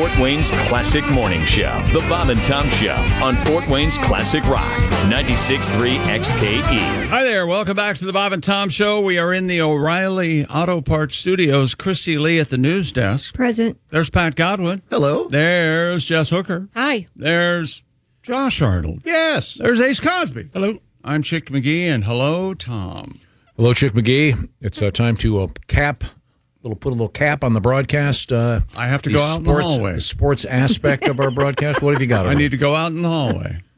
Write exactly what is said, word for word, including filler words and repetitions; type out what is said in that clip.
Fort Wayne's Classic Morning Show. The Bob and Tom Show on Fort Wayne's Classic Rock, ninety-six point three X K E. Hi there. Welcome back to the Bob and Tom Show. We are in the O'Reilly Auto Parts Studios. Christy Lee at the news desk. Present. There's Pat Godwin. Hello. There's Jess Hooker. Hi. There's Josh Arnold. Yes. There's Ace Cosby. Hello. I'm Chick McGee, and hello, Tom. Hello, Chick McGee. It's uh, time to uh, cap, little put a little cap on the broadcast. Uh, I have to the go out sports, in the hallway. The sports aspect of our broadcast. What have you got? I need to go out in the hallway.